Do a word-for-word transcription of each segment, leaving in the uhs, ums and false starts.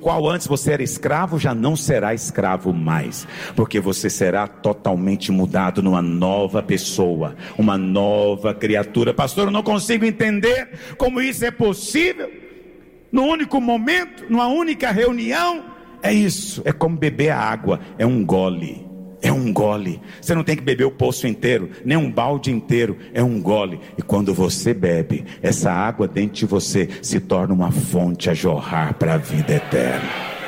qual antes você era escravo, já não será escravo mais, porque você será totalmente mudado numa nova pessoa, uma nova criatura. Pastor, eu não consigo entender como isso é possível, num único momento, numa única reunião. É isso, é como beber a água, é um gole. É um gole. Você não tem que beber o poço inteiro, nem um balde inteiro. É um gole. E quando você bebe, essa água dentro de você se torna uma fonte a jorrar para a vida eterna.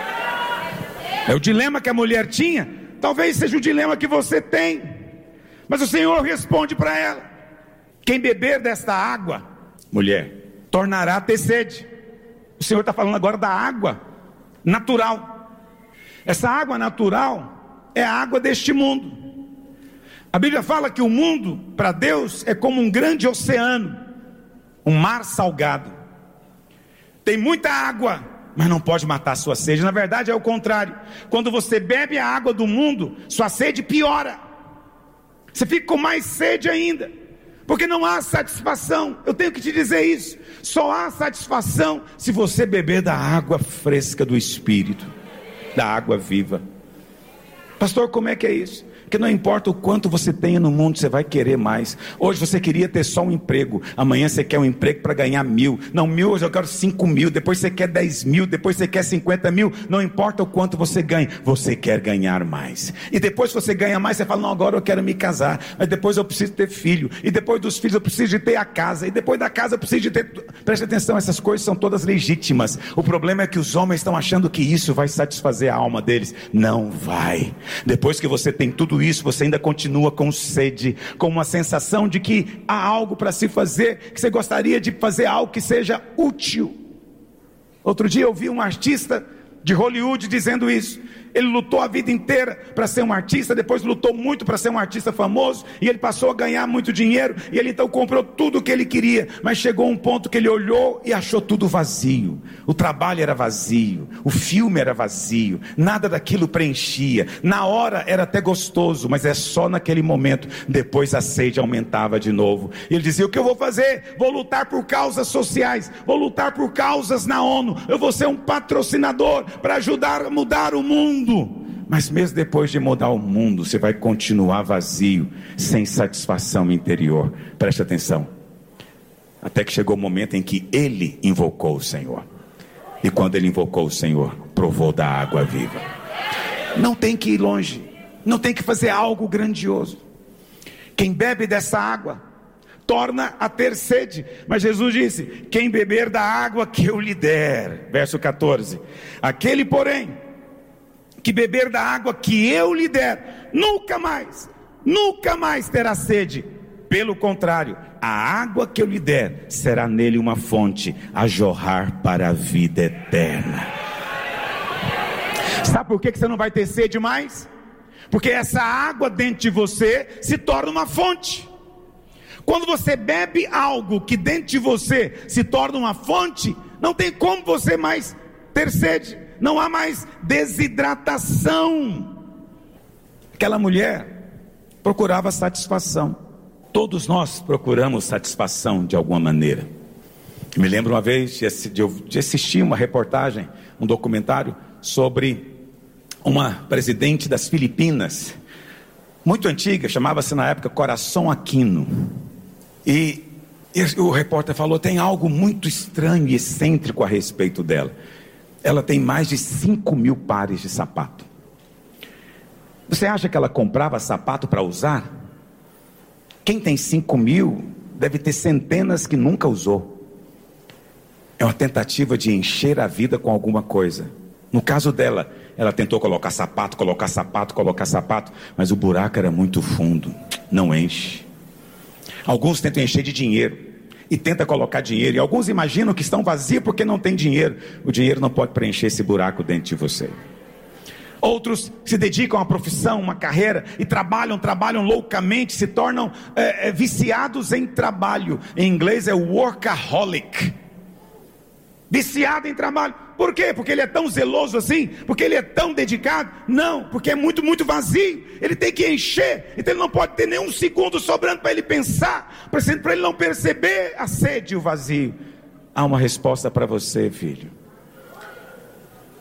É o dilema que a mulher tinha. Talvez seja o dilema que você tem. Mas o Senhor responde para ela: quem beber desta água, mulher, tornará a ter sede. O Senhor está falando agora da água natural. Essa água natural é a água deste mundo. A Bíblia fala que o mundo, para Deus, é como um grande oceano, um mar salgado. Tem muita água, mas não pode matar a sua sede. Na verdade é o contrário. Quando você bebe a água do mundo, sua sede piora. Você fica com mais sede ainda, porque não há satisfação. Eu tenho que te dizer isso. Só há satisfação se você beber da água fresca do Espírito, da água viva. Pastor, como é que é isso? Porque não importa o quanto você tenha no mundo, você vai querer mais. Hoje você queria ter só um emprego, amanhã você quer um emprego para ganhar mil. Não, mil, hoje eu quero cinco mil. Depois você quer dez mil, depois você quer cinquenta mil. Não importa o quanto você ganha, você quer ganhar mais. E depois que você ganha mais, você fala: não, agora eu quero me casar, mas depois eu preciso ter filho, e depois dos filhos eu preciso de ter a casa, e depois da casa eu preciso de ter... Preste atenção, essas coisas são todas legítimas. O problema é que os homens estão achando que isso vai satisfazer a alma deles. Não vai. Depois que você tem tudo isso, você ainda continua com sede, com uma sensação de que há algo para se fazer, que você gostaria de fazer algo que seja útil. Outro dia eu vi um artista de Hollywood dizendo isso. Ele lutou a vida inteira para ser um artista, depois lutou muito para ser um artista famoso, e ele passou a ganhar muito dinheiro, e ele então comprou tudo o que ele queria, mas chegou um ponto que ele olhou e achou tudo vazio. O trabalho era vazio, o filme era vazio, nada daquilo preenchia. Na hora era até gostoso, mas é só naquele momento. Depois a sede aumentava de novo. Ele dizia: o que eu vou fazer? Vou lutar por causas sociais, vou lutar por causas na ONU, eu vou ser um patrocinador para ajudar a mudar o mundo. Mas mesmo depois de mudar o mundo, você vai continuar vazio, sem satisfação interior. Preste atenção. Até que chegou o momento em que ele invocou o Senhor. E quando ele invocou o Senhor, provou da água viva. Não tem que ir longe, não tem que fazer algo grandioso. Quem bebe dessa água torna a ter sede. Mas Jesus disse: quem beber da água que eu lhe der. Verso catorze. Aquele, porém, que beber da água que eu lhe der, nunca mais, nunca mais terá sede. Pelo contrário, a água que eu lhe der será nele uma fonte a jorrar para a vida eterna. Sabe por que você não vai ter sede mais? Porque essa água dentro de você se torna uma fonte. Quando você bebe algo que dentro de você se torna uma fonte, não tem como você mais ter sede. Não há mais desidratação. Aquela mulher procurava satisfação. Todos nós procuramos satisfação de alguma maneira. Eu me lembro uma vez de assistir uma reportagem, um documentário sobre uma presidente das Filipinas, muito antiga, chamava-se na época Coração Aquino. E, e o repórter falou: tem algo muito estranho e excêntrico a respeito dela. Ela tem mais de cinco mil pares de sapato. Você acha que ela comprava sapato para usar? Quem tem cinco mil deve ter centenas que nunca usou. É uma tentativa de encher a vida com alguma coisa. No caso dela, ela tentou colocar sapato, colocar sapato, colocar sapato, mas o buraco era muito fundo, não enche. Alguns tentam encher de dinheiro e tenta colocar dinheiro, e alguns imaginam que estão vazios porque não tem dinheiro. O dinheiro não pode preencher esse buraco dentro de você. Outros se dedicam à profissão, uma carreira, e trabalham, trabalham loucamente, se tornam é, é, viciados em trabalho. Em inglês é workaholic. Viciado em trabalho. Por quê? Porque ele é tão zeloso assim? Porque ele é tão dedicado? Não, porque é muito, muito vazio. Ele tem que encher. Então ele não pode ter nenhum segundo sobrando para ele pensar, para ele não perceber a sede e o vazio. Há uma resposta para você, filho.